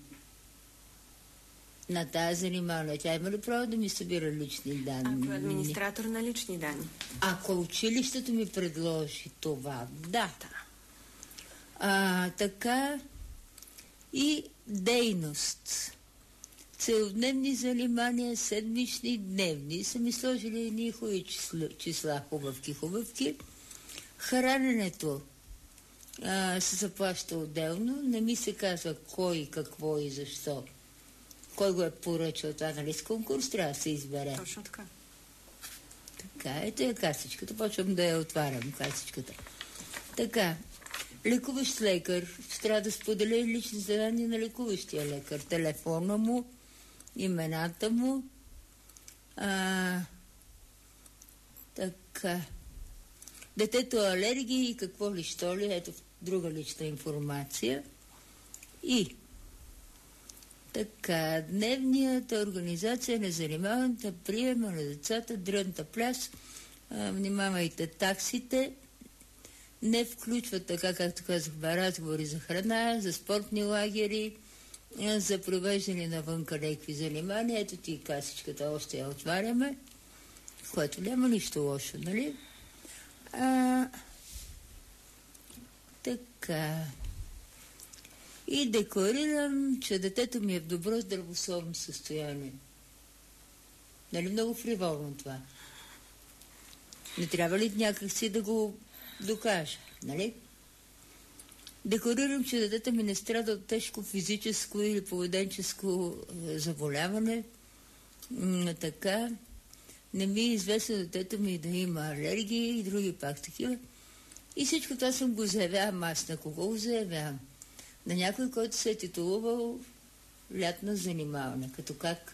На тази занимална. Тя има ли право да ми събира лични данни? Ако е администратор на лични данни. Ако училището ми предложи това, да. да. А, така и дейност. Целодневни занимания, седмични, дневни. Са ми сложили едни хубави числа, числа, хубавки, хубавки. Храненето а, се заплаща отделно. Не ми се казва кой, какво и защо. Кой го е поръчал това, нали, с конкурс трябва да се избере. Точно така. Така, ето е касичката. Почвам да я отварям, касичката. Така, лекуващ лекар. Ще трябва да споделя лични задания на лекуващия лекар. Телефона му, имената му. А, така. Детето алергии и какво ли, що ли. Ето друга лична информация. И така, дневният организация на занимаването, приема на децата, дрънта пляс, а, внимавайте таксите, не включват, така както казахме, разговори за храна, за спортни лагери, а, за провеждане навънка някакви занимания. Ето ти касичката, още я отваряме, което няма нищо лошо, нали? А, така... И декларирам, че детето ми е в добро здравословно състояние. Нали много фриволно това? Не трябва ли някакси да го докажа, нали? Декларирам, че детето ми не страда от тежко физическо или поведенческо заболяване. М- така, не ми е известно детето ми да има алергии и други пак такива. И всичко това съм го заявявам аз. На кого го заявявам? На някой, който се е титулувал лятна занимална. Като как?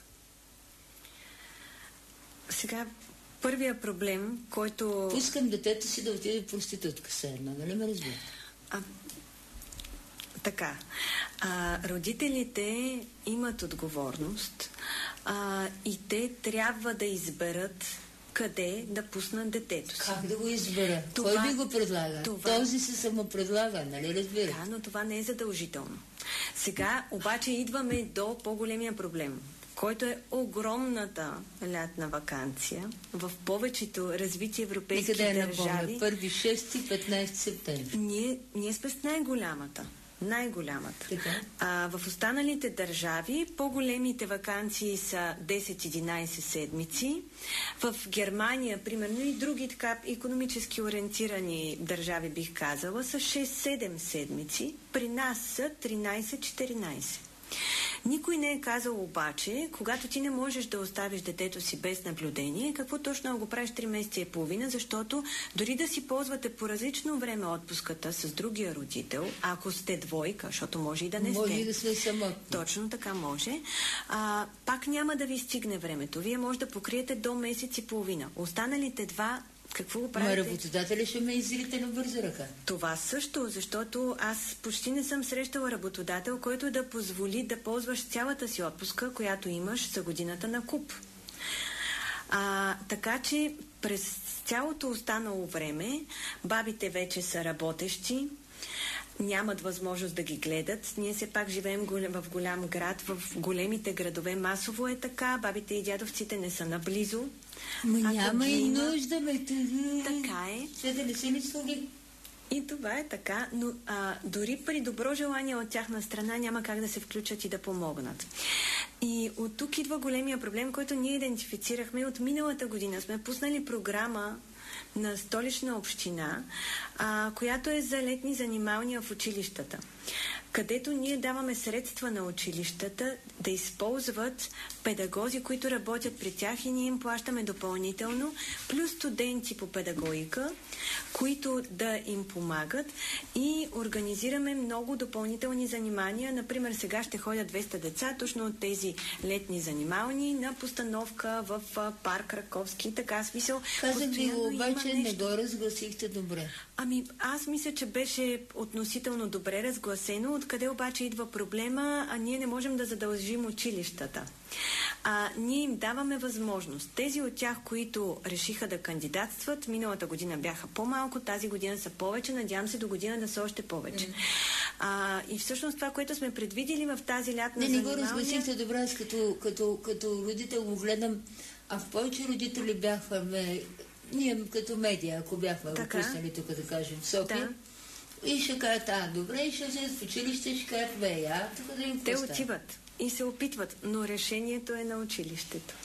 Сега, първия проблем, който... Пускам детето си да отиде в проститутка се едно, нали ме разбира? А, така. А, родителите имат отговорност а, и те трябва да изберат къде да пуснат детето си. Как да го избера? Това, кой би го предлага? Това... Този се самопредлага, нали разбира? Да, но това не е задължително. Сега обаче идваме до по-големия проблем, който е огромната лятна ваканция в повечето развити европейски Никъде е държави. Напомня, първи, шести, петнайсети септември. Ние, ние сме с най-голямата. Най-голямата. А, в останалите държави по-големите ваканции са десет-единайсет седмици. В Германия, примерно, и други така икономически ориентирани държави, бих казала, са шест-седем седмици. При нас са тринайсет-четиринайсет. Никой не е казал обаче, когато ти не можеш да оставиш детето си без наблюдение, какво точно го правиш три месеца и половина, защото дори да си ползвате по различно време отпуската с другия родител, ако сте двойка, защото може и да не сте. Може и да сте самотни. Точно така може. А, пак няма да ви стигне времето. Вие може да покриете до месец и половина. Останалите два какво го правите? Ма работодателя ще ме изрите на бърза ръка. Това също, защото аз почти не съм срещала работодател, който да позволи да ползваш цялата си отпуска, която имаш за годината на куп. А, така че през цялото останало време бабите вече са работещи, нямат възможност да ги гледат. Ние все пак живеем в голям град, в големите градове масово е така, бабите и дядовците не са наблизо. Ма няма и нужда, ме. Така е. Те да не са ли слуги? И това е така, но а, дори при добро желание от тяхна страна няма как да се включат и да помогнат. И от тук идва големия проблем, който ние идентифицирахме от миналата година. Сме пуснали програма на Столична община, а, която е за летни занималния в училищата, където ние даваме средства на училищата да използват педагози, които работят при тях и ние им плащаме допълнително, плюс студенти по педагогика, които да им помагат и организираме много допълнителни занимания. Например, сега ще ходят двеста деца точно от тези летни занимални на постановка в парк Раковски. Така смисъл. Казах ви го, обаче не го разгласихте добре. Ами, аз мисля, че беше относително добре разгласено. Откъде обаче идва проблема, а ние не можем да задължим училищата. А, ние им даваме възможност. Тези от тях, които решиха да кандидатстват, миналата година бяха по-малко, тази година са повече, надявам се до година да са още повече. Mm. А, и всъщност това, което сме предвидели в тази лятна не, занималния... Не, не го разгласихте добре, аз като, като, като родител го гледам, а в повече родители бяхме, ние като медия, ако бяхме го пуснали тук, да кажем, в София, да. И ще кажат, а, добре, и ще вземат в училище, ще кажат, бе, а, тук да им Те поставя. Отиват и се опитват, но решението е на училището.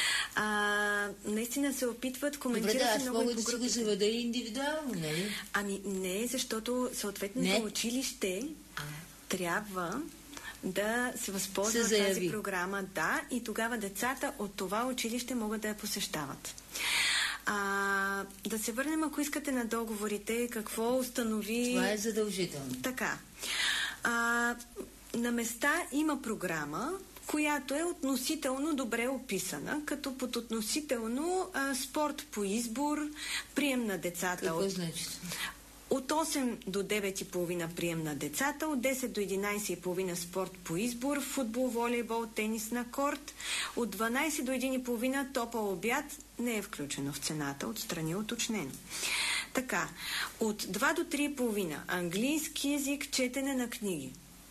А, наистина се опитват, коментира Добре, да, се аз много мога и по да си го заведа индивидуално, нали? Ами не, защото съответното училище а. трябва да се възползва от тази програма, да, и тогава децата от това училище могат да я посещават. А, да се върнем, ако искате, на договорите, какво установи... Това е задължително. Така. А, на места има програма, която е относително добре описана, като под относително а, спорт по избор, прием на децата. Какво от... значи? От осем до девет и половина прием на децата, от десет до единайсет и половина спорт по избор, футбол, волейбол, тенис на корт, от дванайсет до един и половина топъл обяд, не е включено в цената, отстрани уточнено. Така, от два до три и половина английски език, четене на книги.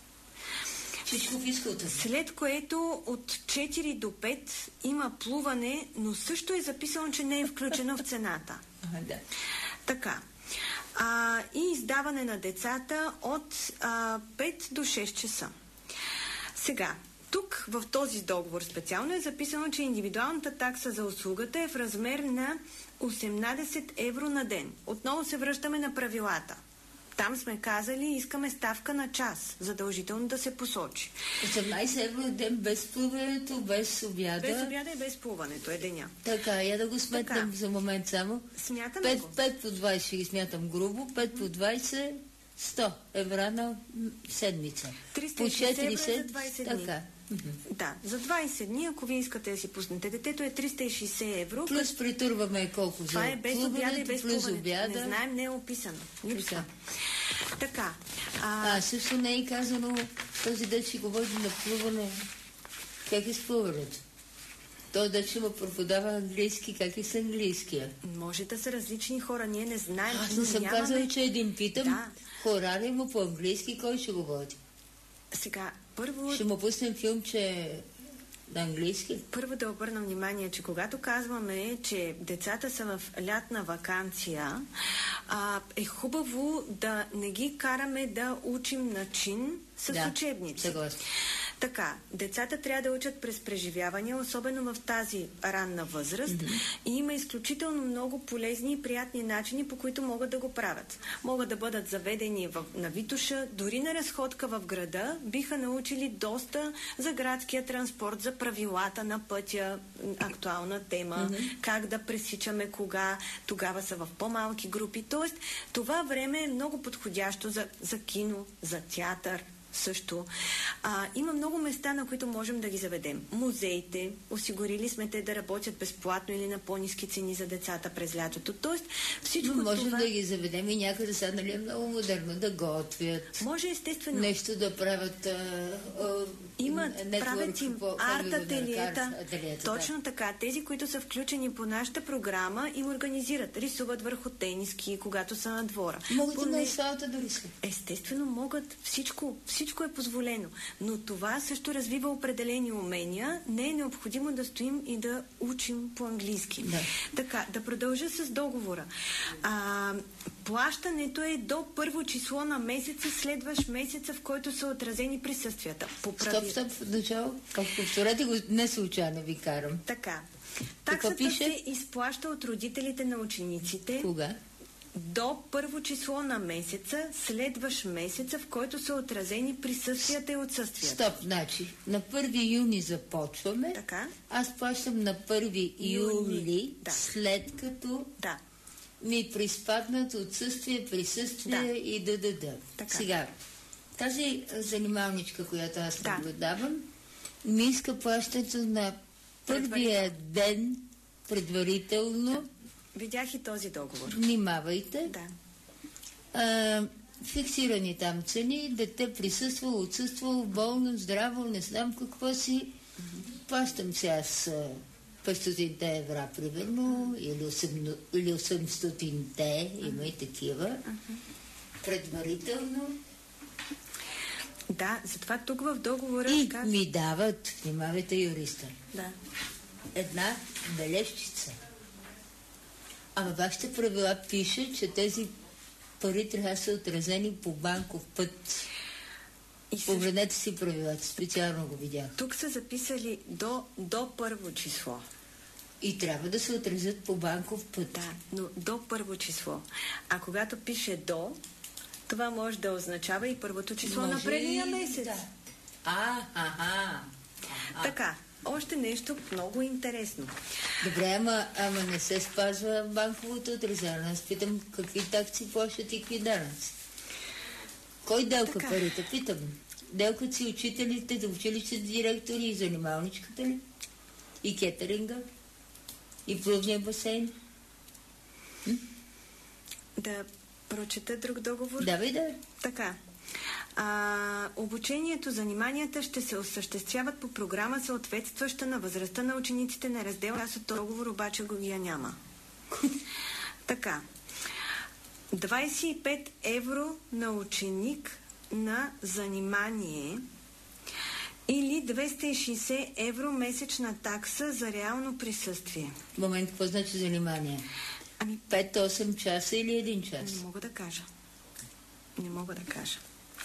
Всичко физкалта. След което от четири до пет има плуване, но също е записано, че не е включено в цената. Ага, да. Така. А, и издаване на децата от а, пет до шест часа. Сега, тук в този договор специално е записано, че индивидуалната такса за услугата е в размер на осемнайсет евро на ден. Отново се връщаме на правилата. Там сме казали, искаме ставка на час, задължително да се посочи. осемнайсет евро на ден без плуването, без обяда. Без обяда и без плуването е деня. Така, я да го сметнем за момент само. Смятаме го. пет по двайсет ще ги смятам грубо, пет по двайсет, сто евро на седмица. триста и шейсет евро за двайсет дни. Така. Да, за двайсет дни, ако вие искате да си пуснете детето, е триста и шейсет евро. Плюс като... притурваме колко за това е без обяда и без плуването. Обяда. Не знаем, не е описано. Липсва. Така. А... а, също не е казано, този дет ще говори на плуване. Как е с плуването? Той да ще му преподава английски, как е с английския? Може да са различни хора, ние не знаем. Аз не съм нямаме... казала, че един питам, да. Хорари му по английски, кой ще го води? Сега, първо... Ще му пуснем филм, че на английски? Първо да обърна внимание, че когато казваме, че децата са в лятна ваканция, а, е хубаво да не ги караме да учим начин с да, учебници. Съгласна. Така, децата трябва да учат през преживявания, особено в тази ранна възраст, mm-hmm. и има изключително много полезни и приятни начини, по които могат да го правят. Могат да бъдат заведени в, на Витоша, дори на разходка в града, биха научили доста за градския транспорт, за правилата на пътя, актуална тема, mm-hmm. как да пресичаме кога, тогава са в по-малки групи. Тоест, това време е много подходящо за, за кино, за театър, също. А, има много места, на които можем да ги заведем. Музеите, осигурили сме те да работят безплатно или на по-ниски цени за децата през лятото. Тоест, всичко но можем това... да ги заведем и някъде сега, нали, е много модерно да готвят. Може, естествено. Нещо да правят. А, а, Имат, правят им арт-ателиета. Точно да. така. Тези, които са включени по нашата програма, им организират. Рисуват върху тениски, когато са на двора. Могат и на асфалта да рисуват. Естествено, могат всичко, всичко всичко е позволено. Но това също развива определени умения. Не е необходимо да стоим и да учим по-английски. Да. Така, да продължа с договора. А, плащането е до първо число на месеца, следващ месеца, в който са отразени присъствията. Поправи... Стоп, стоп, начало. Повторете го, не случайно ви карам. Така. Таксата пише? Се изплаща от родителите на учениците. Кога? До първо число на месеца, следващ месеца, в който са отразени присъствията и отсъствията. Стоп, значи, на първи юни започваме. Така. Аз плащам на първи юли, да. След като да. ми приспаднат отсъствие, присъствие да. И да-да-да. Сега, тази занималничка, която аз да. наблюдавам, ми иска плащането на първия ден предварително. Да. Видях и този договор. Внимавайте. Да. А, фиксирани там цени, дете присъствало, отсъствало, болно, здраво, не знам какво си. Mm-hmm. Плащам сега с петстотин евра, примерно, или осемстотин, mm-hmm. има и такива. Mm-hmm. Предварително. Да, затова тук в договора... И как... ми дават, внимавайте юриста, да. Една бележчица. А във вашите правила пише, че тези пари трябва да са отразени по банков път. Също... Погледнете си правилата, специално го видях. Тук са записали до, до първо число. И трябва да се отразят по банков път. Да, но до първо число. А когато пише до, това може да означава и първото число може на предния месец. Да. А, ага. Така. Още нещо много интересно. Добре, ама, ама не се спазва банковото отразяване. Аз питам какви такси плащат и какви данъци. Кой делка така. Парите? Питам. Делкат си учителите, училищите директори и занималничката ли? И кетеринга? И плувния басейн? М? Да прочета друг договор? Давай да. Така. А, обучението, заниманията ще се осъществяват по програма, съответстваща на възрастта на учениците на раздел. Аз от договор обаче го я няма. Така. двадесет и пет евро на ученик на занимание или двеста и шейсет евро месечна такса за реално присъствие. Момент, какво значи занимание? Ами пет-осем часа или един час? Не мога да кажа. Не мога да кажа.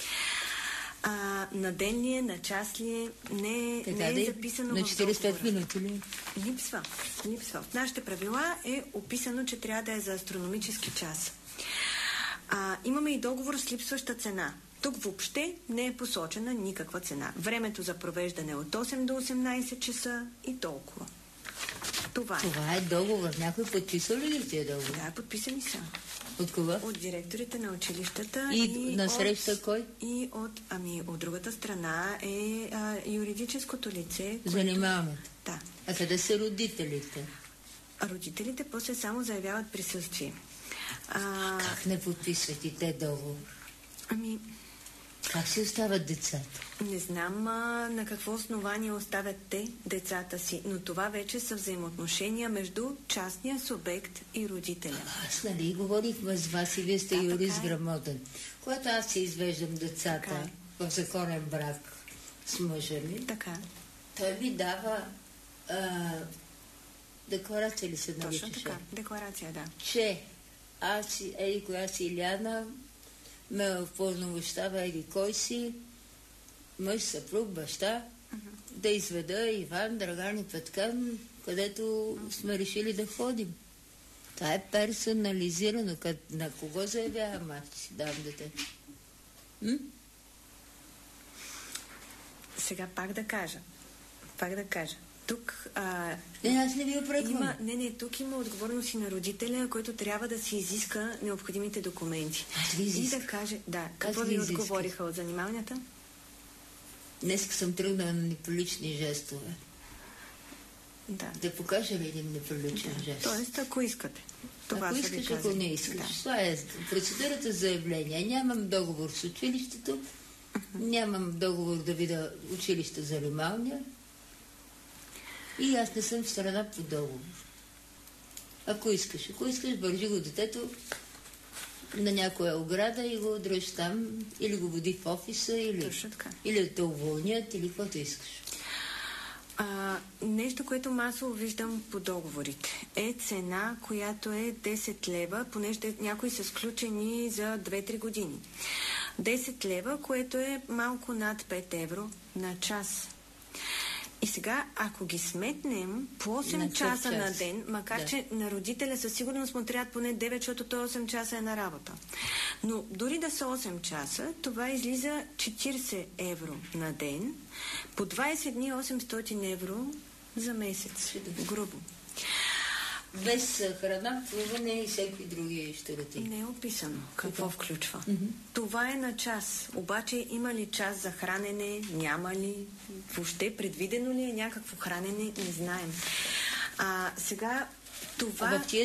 А, на ден ли е, на час ли е, не, не е да записано на четиридесет и пет минути ли? Липсва. Липсва. В нашите правила е описано, че трябва да е за астрономически час. А, имаме и договор с липсваща цена. Тук въобще не е посочена никаква цена. Времето за провеждане е от осем до осемнадесет часа и толкова. Това е. Това е договор. Някой подписал ли тия договор? Да, подписани са. От кога? От директорите на училищата. И, и на среща от, кой? И от, ами, от другата страна е а, юридическото лице. Занимаваме. Да. А къде са родителите? А родителите после само заявяват присъствие. А, как не подписват и те договор? Ами... Как се остават децата? Не знам а, на какво основание оставят те децата си, но това вече са взаимоотношения между частния субект и родителя. Аз нали говорихме с вас и вие сте да, юрист грамотен. Когато аз си извеждам децата така. В законен брак с мъжа ми, така. Той ми дава а, декларация ли се наричаше? Точно така, декларация, да. Че аз, еди коя си Иляна, ме упълномощава еди кой си, мъж, съпруг, баща, uh-huh. да изведа Иван, Драган и Петкан, където uh-huh. сме решили да ходим. Това е персонализирано. На кого заявявам аз, че си давам дете? М? Сега пак да кажа. Пак да кажа. Тук... А, не, аз не ви опреквам. Не, не, тук има отговорност и на родителя, който трябва да си изиска необходимите документи. Аз ви изисках. И да каже... Да, какво ви отговориха от занималнията? Днеска съм тръгнала на неприлични жестове. Да. Да покажа ли един неприличен да. жест? Тоест, ако искате. Това ако искаш, ако не искаш. Да. Това е процедурата за заявление. Нямам договор с училището, uh-huh. нямам договор да видя училище за занималния. И аз не съм в страна по договор. Ако искаш, ако искаш, бържи го детето на някоя ограда и го удръж там, или го води в офиса, или, или да те уволнят, или каквото искаш. А, нещо, което масово виждам по договорите, е цена, която е десет лева, понеже някои са сключени за две-три години. десет лева, което е малко над пет евро на час. И сега, ако ги сметнем по осем часа час. на ден, макар да. че на родителя със сигурност му трябва поне девет, защото той осем часа е на работа. Но дори да са осем часа, това излиза четирийсет евро на ден, по двайсет дни осемстотин евро за месец. Грубо. Без храна, плуване и всеки други щероти. Не е описано какво да. включва. Mm-hmm. Това е на час. Обаче има ли час за хранене? Няма ли? Въобще предвидено ли е някакво хранене? Не знаем. А сега това...